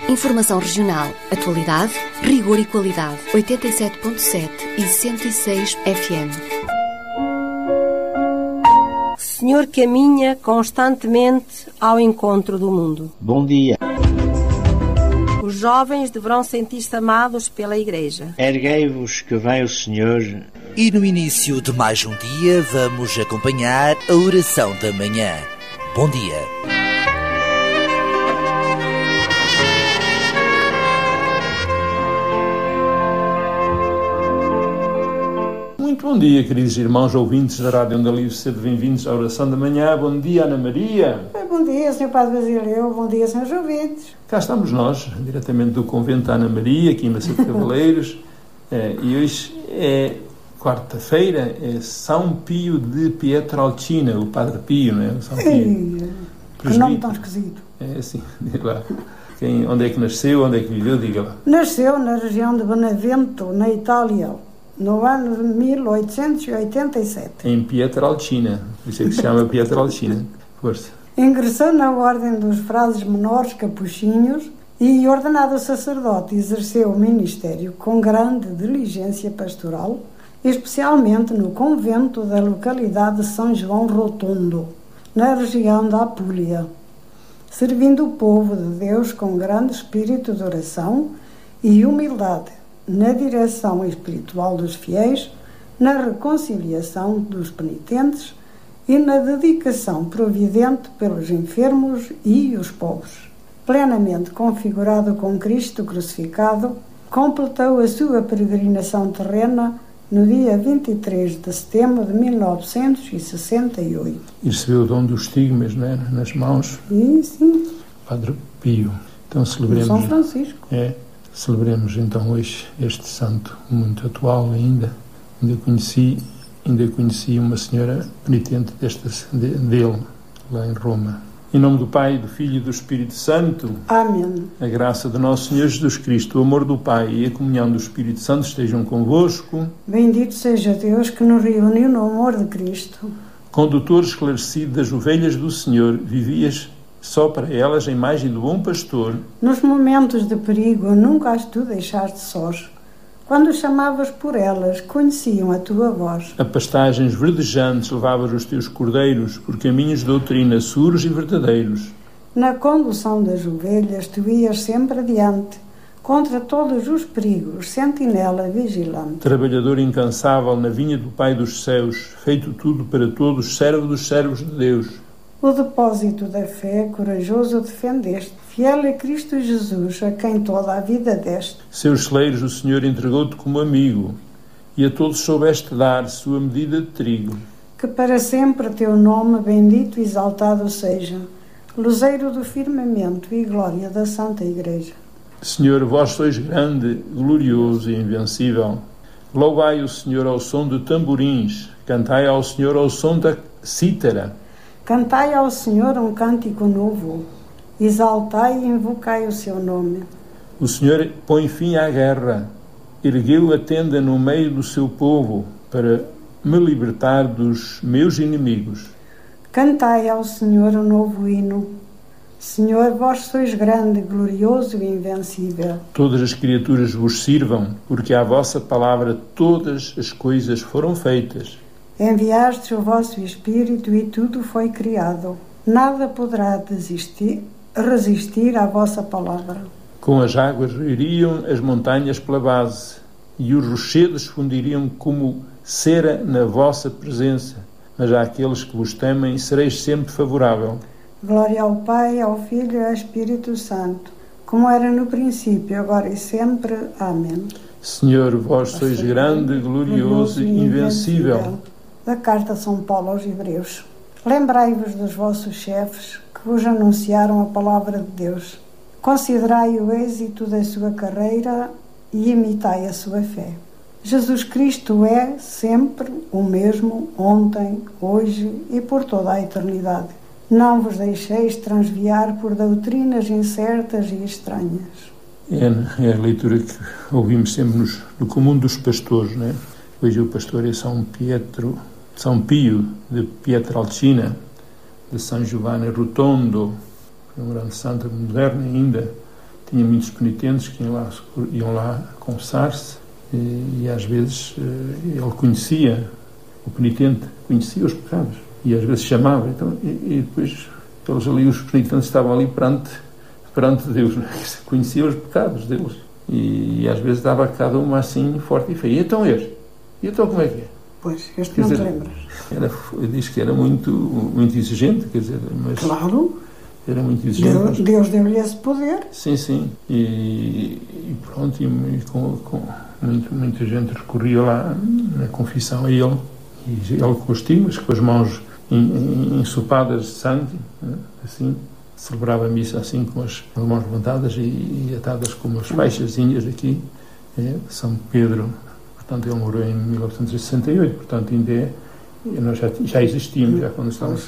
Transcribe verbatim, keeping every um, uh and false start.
Informação regional, atualidade, rigor e qualidade. oitenta e sete ponto sete e cento e seis F M. Senhor caminha constantemente ao encontro do mundo. Bom dia. Os jovens deverão sentir-se amados pela Igreja. Erguei-vos que vem o Senhor. E no início de mais um dia vamos acompanhar a oração da manhã. Bom dia. Muito bom dia, queridos irmãos ouvintes da Rádio Onda Livre, sejam bem-vindos à oração da manhã. Bom dia, Ana Maria. Bom dia, senhor Padre Basileu. Bom dia, senhores ouvintes. Cá estamos nós, diretamente do convento da Ana Maria, aqui em Macedo de Cavaleiros, é, e hoje é quarta-feira, é São Pio de Pietrelcina, o Padre Pio, não é? São Pio. Ei, que nome tão esquisito. É assim, diga lá. Quem, onde é que nasceu, onde é que viveu, diga lá. Nasceu na região de Benevento, na Itália, no ano de mil oitocentos e oitenta e sete. Em Pietrelcina, por isso é que se chama Pietrelcina. Força. Ingressou na ordem dos frades menores capuchinhos e, ordenado sacerdote, exerceu o ministério com grande diligência pastoral, especialmente no convento da localidade de São João Rotondo, na região da Apulia, servindo o povo de Deus com grande espírito de oração e humildade, na direção espiritual dos fiéis, na reconciliação dos penitentes e na dedicação providente pelos enfermos e os pobres. Plenamente configurado com Cristo crucificado, completou a sua peregrinação terrena no dia vinte e três de setembro de mil novecentos e sessenta e oito. E recebeu o dom dos estigmas, não é? Nas mãos. Sim, sim. Padre Pio. Então celebremos. São Francisco. É. Celebremos então hoje este santo muito atual ainda. Ainda conheci, ainda conheci uma senhora penitente desta, de, dele, lá em Roma. Em nome do Pai, do Filho e do Espírito Santo. Amém. A graça de nosso Senhor Jesus Cristo, o amor do Pai e a comunhão do Espírito Santo estejam convosco. Bendito seja Deus que nos reuniu no amor de Cristo. Condutor esclarecido das ovelhas do Senhor, vivias só para elas a imagem do bom pastor. Nos momentos de perigo nunca as tu deixaste sós. Quando chamavas por elas, conheciam a tua voz. A pastagens verdejantes levavas os teus cordeiros por caminhos de doutrina seguros e verdadeiros. Na condução das ovelhas tu ias sempre adiante, contra todos os perigos, sentinela vigilante. Trabalhador incansável na vinha do Pai dos céus, feito tudo para todos, servo dos servos de Deus. O depósito da fé corajoso defendeste, fiel a Cristo Jesus, a quem toda a vida deste. Seus celeiros o Senhor entregou-te como amigo, e a todos soubeste dar sua medida de trigo. Que para sempre teu nome bendito e exaltado seja, luzeiro do firmamento e glória da Santa Igreja. Senhor, vós sois grande, glorioso e invencível. Louvai o Senhor ao som de tamborins, cantai ao Senhor ao som da cítara. Cantai ao Senhor um cântico novo, exaltai e invocai o seu nome. O Senhor põe fim à guerra, ergueu a tenda no meio do seu povo para me libertar dos meus inimigos. Cantai ao Senhor um novo hino. Senhor, vós sois grande, glorioso e invencível. Todas as criaturas vos sirvam, porque à vossa palavra todas as coisas foram feitas. Enviastes o vosso Espírito e tudo foi criado. Nada poderá desistir, resistir à vossa palavra. Com as águas iriam as montanhas pela base, e os rochedos fundiriam como cera na vossa presença. Mas àqueles que vos temem sereis sempre favorável. Glória ao Pai, ao Filho e ao Espírito Santo, como era no princípio, agora e sempre. Amém. Senhor, vós sois grande, glorioso e invencível. Da Carta a São Paulo aos Hebreus. Lembrai-vos dos vossos chefes que vos anunciaram a palavra de Deus. Considerai o êxito da sua carreira e imitai a sua fé. Jesus Cristo é sempre o mesmo, ontem, hoje e por toda a eternidade. Não vos deixeis transviar por doutrinas incertas e estranhas. É, é a leitura que ouvimos sempre nos, no comum dos pastores, não é? Hoje o pastor é São Pietro, São Pio de Pietrelcina, de São Giovanni Rotondo, um grande santo moderno ainda, tinha muitos penitentes que iam lá, iam lá confessar-se e, e às vezes ele conhecia, o penitente conhecia os pecados e às vezes chamava, então, e, e depois eles ali, os penitentes estavam ali perante, perante Deus, né? Conhecia os pecados deles e, e às vezes dava a cada uma assim forte e feio. E então este? E então como é que é? Pois, este quer não dizer, te lembras? Era, eu disse que era muito, muito exigente, quer dizer, mas Claro. Era muito exigente. Deus, mas... Deus deu-lhe esse poder. Sim, sim. E, e pronto, e, e com, com muito, muita gente recorria lá na confissão a ele. E ele com os timbres, com as mãos ensopadas de sangue, né? Assim, celebrava a missa assim, com as mãos levantadas e, e atadas com umas faixazinhas aqui. É, São Pedro, portanto, ele morreu em mil novecentos e sessenta e oito, portanto, ainda é. Nós já, já existíamos, já quando estávamos